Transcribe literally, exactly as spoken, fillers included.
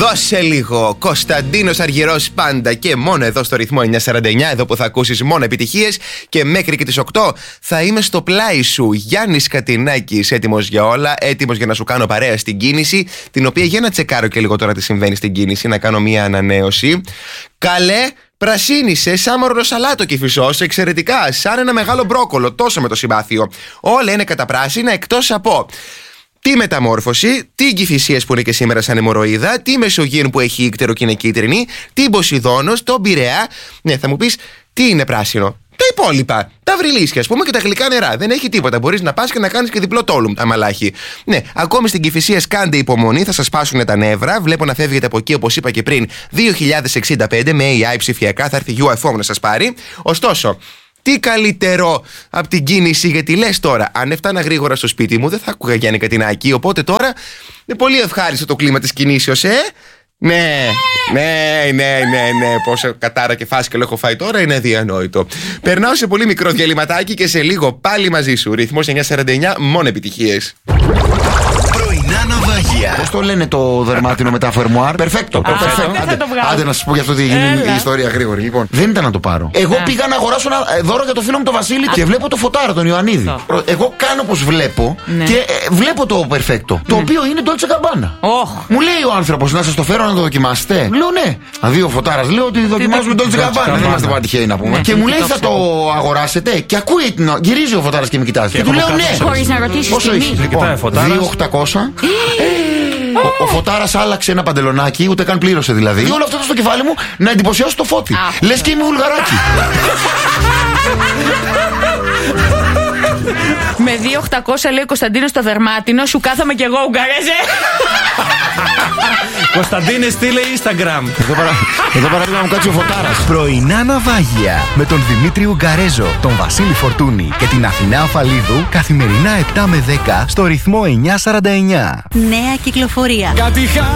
Δώσε λίγο. Κωνσταντίνος Αργυρός πάντα και μόνο εδώ στο ρυθμό εννιακόσια σαράντα εννιά. Εδώ που θα ακούσεις μόνο επιτυχίες. Και μέχρι και τις οκτώ θα είμαι στο πλάι σου. Γιάννης Κατινάκης, έτοιμος για όλα. Έτοιμος για να σου κάνω παρέα στην κίνηση. Την οποία για να τσεκάρω και λίγο τώρα τι συμβαίνει στην κίνηση. Να κάνω μια ανανέωση. Καλέ. Πρασίνισε σαν μορροσαλάτο Κηφισός, εξαιρετικά, σαν ένα μεγάλο μπρόκολο, τόσο με το συμπάθειο. Όλα είναι καταπράσινα εκτός από τη μεταμόρφωση, την Κηφισίας που είναι και σήμερα σαν αιμορροίδα, τη Μεσογείων που έχει ύκτερο και είναι κίτρινη, την Ποσειδόνος, τον Πειραιά. Ναι, θα μου πεις τι είναι πράσινο. Τα υπόλοιπα. Τα βρυλίσια, α πούμε, και τα γλυκά νερά. Δεν έχει τίποτα. Μπορείς να πας και να κάνεις και διπλό τόλουμ, αμαλάχη. Ναι, ακόμη στην Κηφισία κάντε υπομονή, θα σας σπάσουν τα νεύρα. Βλέπω να φεύγετε από εκεί, όπως είπα και πριν, δύο χιλιάδες εξήντα πέντε με έι άι ψηφιακά. Θα έρθει γιου εφ ο να σας πάρει. Ωστόσο, τι καλύτερο από την κίνηση, γιατί λες τώρα, αν έφτανα γρήγορα στο σπίτι μου, δεν θα άκουγα Γιάννη Κατινάκη. Οπότε τώρα είναι πολύ ευχάριστο το κλίμα της κινήσεως, ε. Ναι, ναι, ναι, ναι, ναι. Πόσο κατάρα και φάσκελο έχω φάει τώρα είναι αδιανόητο. Περνάω σε πολύ μικρό διαλυματάκι και σε λίγο πάλι μαζί σου. Ρυθμός εννιακόσια σαράντα εννιά, μόνο επιτυχίες. Πρωινά ναυάγια. Πώς το λένε το δερμάτινο μετά φερμουάρ? Περφέκτο. Άντε να σας πω για αυτό τι γίνει η ιστορία γρήγορη. Λοιπόν, δεν ήταν να το πάρω. Εγώ πήγα να αγοράσω ένα δώρο για το φίλο μου τον Βασίλη και βλέπω το Φωτάρα, τον Ιωαννίδη. Εγώ κάνω πως βλέπω και βλέπω το Περφέκτο, το οποίο είναι Dolce Gabbana. Μου λέει ο άνθρωπος να σας το φέρω να το δοκιμάσετε. Λέω ναι. Δηλαδή ο Φωτάρας λέω ότι δοκιμάζουμε Dolce Gabbana. Δεν είμαστε πάντα τυχαίοι να πούμε. Και μου λέει θα το αγοράσετε και ακούει, γυρίζει ο Φωτάρας και με κοιτάζει. Και του λέω ναι. Χωρίς να ρωτήσεις πόσο έχει? δύο χιλιάδες οκτακόσια. Ο, ο Φωτάρας άλλαξε ένα παντελονάκι, ούτε καν πλήρωσε δηλαδή. Και όλο αυτό στο κεφάλι μου να εντυπωσιάσω το Φώτη. Λες και είμαι βουλγαράκι. Με δύο χιλιάδες οκτακόσια λέει ο Κωνσταντίνος στο δερμάτινο, σου κάθομαι κι εγώ Ουγγαρέζε. Κωνσταντίνε, στείλε Instagram. Εδώ παρά, εδώ παρά να μου κάτσει ο Φωτάρας. Πρωινά ναυάγια με τον Δημήτρη Ουγγαρέζο, τον Βασίλη Φορτούνη και την Αθηνά Αφαλίδου καθημερινά επτά με δέκα στο ρυθμό εννιακόσια σαράντα εννιά. Νέα κυκλοφορία. Κάτι